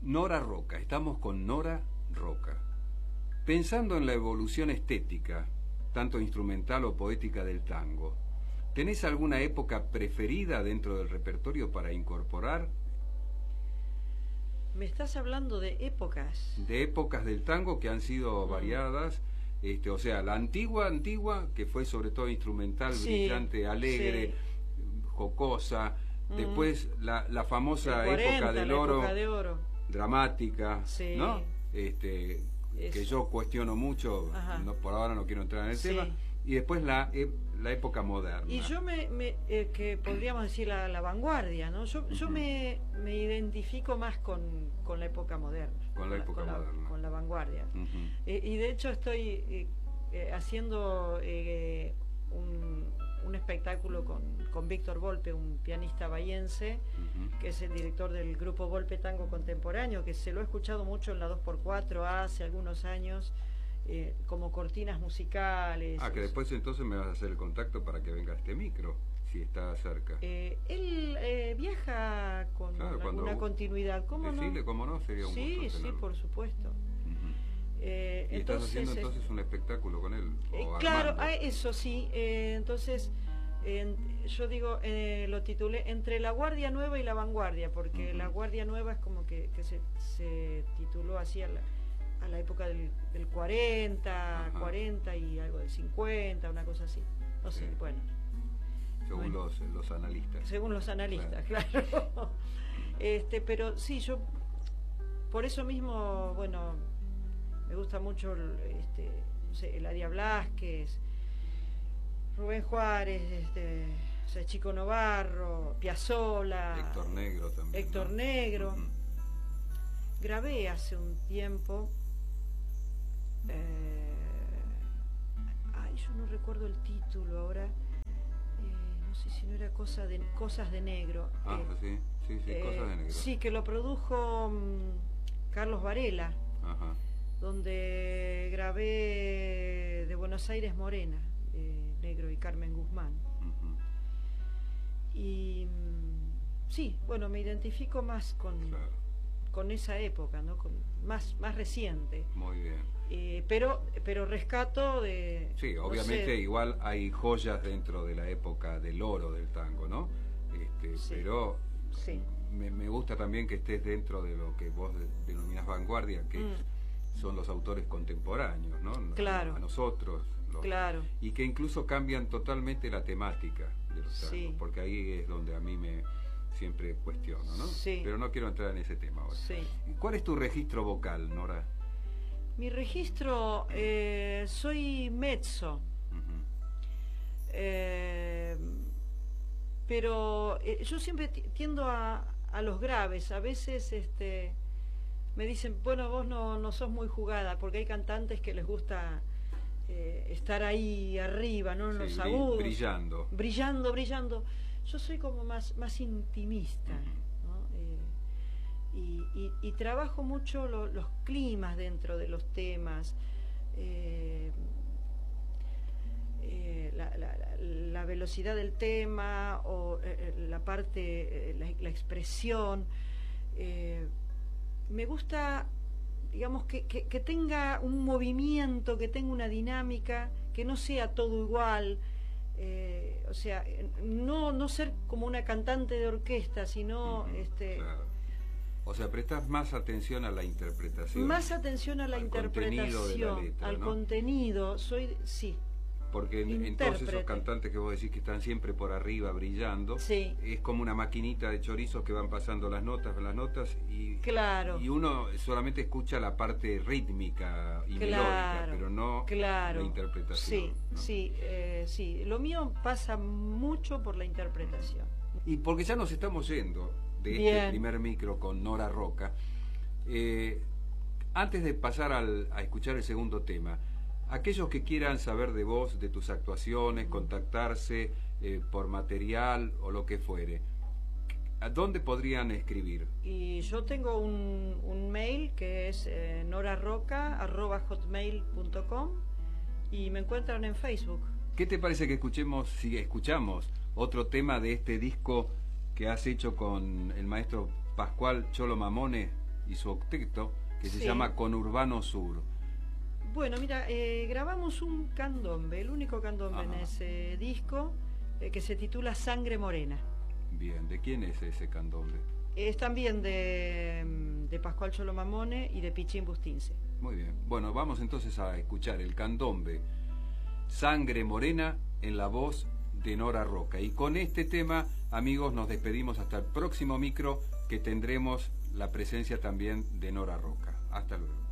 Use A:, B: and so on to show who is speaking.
A: Nora Roca, estamos con Nora Roca. Pensando en la evolución estética, tanto instrumental o poética del tango, ¿tenés alguna época preferida dentro del repertorio para incorporar?
B: ¿Me estás hablando de épocas?
A: De épocas del tango que han sido variadas, o sea, la antigua, que fue sobre todo instrumental,
B: Sí,
A: brillante, alegre,
B: sí.
A: jocosa. Después la famosa
B: El 40,
A: época del
B: la
A: oro,
B: época de oro.
A: dramática,
B: Sí.
A: ¿no? Que yo cuestiono mucho, no, por ahora no quiero entrar en el
B: Sí.
A: tema. Y después la época moderna.
B: Y yo que podríamos decir la vanguardia, ¿no? Yo me identifico más con la época moderna.
A: Con la época moderna.
B: Con la vanguardia. Y de hecho estoy haciendo un espectáculo con Víctor Volpe, un pianista bahiense, que es el director del grupo Volpe Tango Contemporáneo, que se lo he escuchado mucho en la 2x4 hace algunos años, como cortinas musicales.
A: Que después entonces me vas a hacer el contacto para que venga este micro, si está cerca.
B: Él viaja con alguna continuidad. ¿Cómo
A: decirle,
B: no?
A: ¿Cómo no? Sería un gusto
B: Sí,
A: tenerlo.
B: por supuesto.
A: ¿Y estás haciendo entonces un espectáculo con él?
B: Claro, eso sí. Entonces, yo digo, lo titulé Entre la Guardia Nueva y la Vanguardia, porque la Guardia Nueva es como que se tituló así a la época del 40 y algo del 50, una cosa así. No sé, bueno.
A: Según los analistas.
B: Según los analistas, claro. Pero sí, yo por eso mismo, bueno, me gusta mucho no sé, Eladia Blasquez, Rubén Juárez, Chico Novarro, Piazzolla,
A: Héctor Negro también.
B: Héctor Negro. Grabé hace un tiempo, yo no recuerdo el título ahora, no sé si no era Cosas de Negro.
A: Sí, Cosas de Negro.
B: Sí, que lo produjo Carlos Varela. Donde grabé de Buenos Aires Morena, Negro y Carmen Guzmán. Y sí, bueno, me identifico más con esa época, ¿no? Más reciente.
A: Muy bien.
B: Pero rescato de...
A: Sí, obviamente, no sé, igual hay joyas dentro de la época del oro del tango, ¿no?
B: Sí.
A: Pero
B: sí.
A: Me gusta también que estés dentro de lo que vos denominas vanguardia, que son los autores contemporáneos, ¿no?
B: Claro.
A: A nosotros.
B: Claro.
A: Y que incluso cambian totalmente la temática de los tangos, porque ahí es donde a mí siempre cuestiono, ¿no?
B: Sí.
A: Pero no quiero entrar en ese tema ahora.
B: Sí.
A: ¿Cuál es tu registro vocal, Nora?
B: Mi registro, soy mezzo. Pero yo siempre tiendo a los graves. A veces me dicen, bueno, vos no sos muy jugada, porque hay cantantes que les gusta estar ahí arriba, ¿no? En los agudos. Brillando. Yo soy como más intimista, ¿no? Y trabajo mucho los climas dentro de los temas, la velocidad del tema, o la parte, la expresión. Me gusta, digamos, que tenga un movimiento, que tenga una dinámica, que no sea todo igual. O sea, no ser como una cantante de orquesta, sino
A: claro. O sea, prestas más atención a la interpretación.
B: Más atención a la interpretación,
A: contenido de la letra,
B: al
A: ¿no?
B: contenido. Sí.
A: Porque entonces esos cantantes que vos decís que están siempre por arriba brillando, es como una maquinita de chorizos que van pasando las notas y, y uno solamente escucha la parte rítmica y melódica, pero no la interpretación.
B: Sí. Lo mío pasa mucho por la interpretación.
A: Y porque ya nos estamos yendo de este primer micro con Nora Roca, antes de pasar a escuchar el segundo tema, aquellos que quieran saber de vos, de tus actuaciones, contactarse por material o lo que fuere, ¿a dónde podrían escribir? Y
B: yo tengo un mail que es norarroca@hotmail.com y me encuentran en Facebook.
A: ¿Qué te parece que si escuchamos otro tema de este disco que has hecho con el maestro Pascual Cholo Mamone, y su octeto, que se llama Conurbano Sur.
B: Bueno, mira, grabamos un candombe, el único candombe en ese disco, que se titula Sangre Morena.
A: Bien, ¿de quién es ese candombe?
B: Es también de Pascual Cholomamone y de Pichín Bustince.
A: Muy bien. Bueno, vamos entonces a escuchar el candombe Sangre Morena en la voz de Nora Roca. Y con este tema, amigos, nos despedimos hasta el próximo micro, que tendremos la presencia también de Nora Roca. Hasta luego.